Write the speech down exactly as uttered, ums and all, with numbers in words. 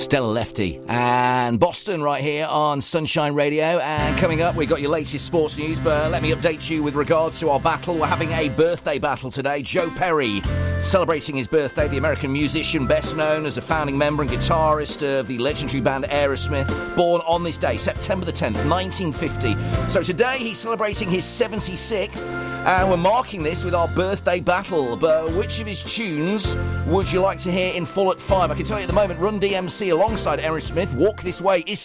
Stella Lefty and Boston right here on Sunshine Radio. And coming up, we've got your latest sports news, but let me update you with regards to our battle. We're having a birthday battle today. Joe Perry celebrating his birthday, the American musician best known as a founding member and guitarist of the legendary band Aerosmith, born on this day, September the tenth, nineteen fifty. So today he's celebrating his seventy-sixth, and we're marking this with our birthday battle. But which of his tunes would you like to hear in full at five? I can tell you at the moment, Run D M C alongside Aerosmith, Walk This Way is